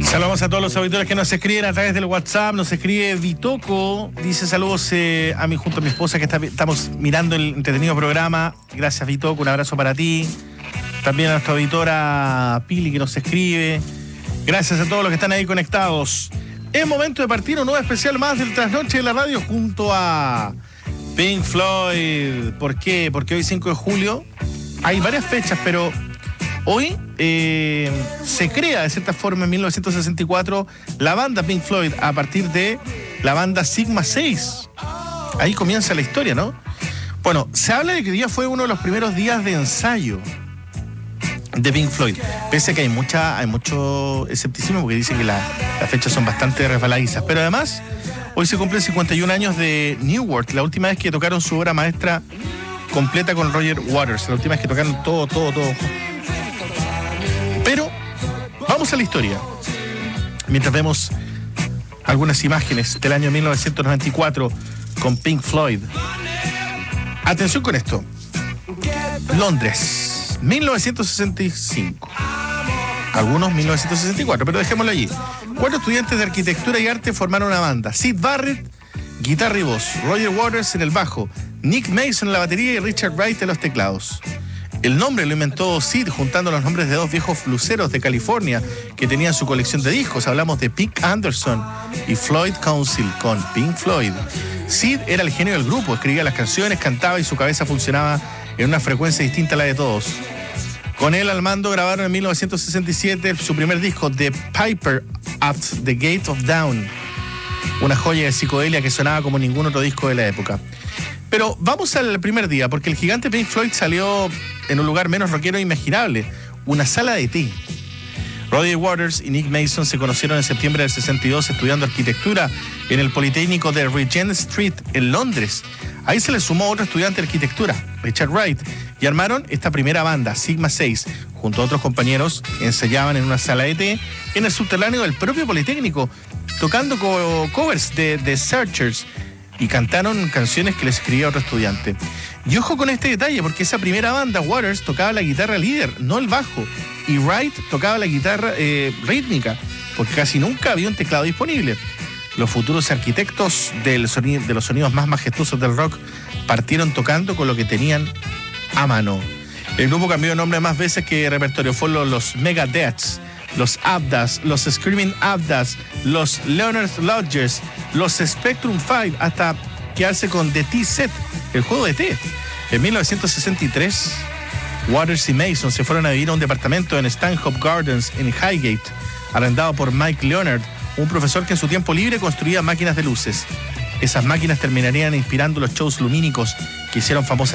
Saludamos a todos los auditores que nos escriben a través del WhatsApp. Nos escribe Vitoco, dice saludos a mí junto a mi esposa que estamos mirando el entretenido programa. Gracias Vitoco, un abrazo para ti. También a nuestra auditora Pili que nos escribe. Gracias a todos los que están ahí conectados. Es momento de partir un nuevo especial más del Trasnoche de la Radio junto a Pink Floyd. ¿Por qué? Porque hoy 5 de julio hay varias fechas, pero hoy se crea de cierta forma en 1964 la banda Pink Floyd a partir de la banda Sigma 6. Ahí comienza la historia, ¿no? Bueno, se habla de que hoy día fue uno de los primeros días de ensayo de Pink Floyd, pese a que hay mucho escepticismo porque dicen que las fechas son bastante resbaladizas, pero además hoy se cumplen 51 años de New World, la última vez que tocaron su obra maestra completa con Roger Waters, la última vez que tocaron todo. Pero vamos a la historia, mientras vemos algunas imágenes del año 1994 con Pink Floyd. Atención con esto. Londres, 1965. Algunos 1964, pero dejémoslo allí. 4 estudiantes de arquitectura y arte formaron una banda. Sid Barrett, guitarra y voz. Roger Waters en el bajo. Nick Mason en la batería y Richard Wright en los teclados. El nombre lo inventó Sid juntando los nombres de 2 viejos bluseros de California que tenían su colección de discos. Hablamos de Pete Anderson y Floyd Council con Pink Floyd. Sid era el genio del grupo, escribía las canciones, cantaba y su cabeza funcionaba en una frecuencia distinta a la de todos. Con él al mando grabaron en 1967 su primer disco, The Piper at the Gate of Dawn, una joya de psicodelia que sonaba como ningún otro disco de la época. Pero vamos al primer día, porque el gigante Pink Floyd salió en un lugar menos rockero imaginable, una sala de té. Roger Waters y Nick Mason se conocieron en septiembre del 62 estudiando arquitectura en el Politécnico de Regent Street en Londres. Ahí se les sumó otro estudiante de arquitectura, Richard Wright, y armaron esta primera banda, Sigma 6. Junto a otros compañeros ensayaban en una sala de té en el subterráneo del propio Politécnico, tocando covers de The Searchers, y cantaron canciones que les escribía otro estudiante. Y ojo con este detalle, porque esa primera banda, Waters, tocaba la guitarra líder, no el bajo, y Wright tocaba la guitarra rítmica, porque casi nunca había un teclado disponible. Los futuros arquitectos de los sonidos más majestuosos del rock partieron tocando con lo que tenían a mano. El grupo cambió de nombre más veces que repertorio. Fueron los Megadeths, los Abdas, los Screaming Abdas, los Leonard Lodgers, los Spectrum 5, hasta quedarse con The T-Set, el juego de té. En 1963, Waters y Mason se fueron a vivir a un departamento en Stanhope Gardens, en Highgate, arrendado por Mike Leonard, un profesor que en su tiempo libre construía máquinas de luces. Esas máquinas terminarían inspirando los shows lumínicos que hicieron famosas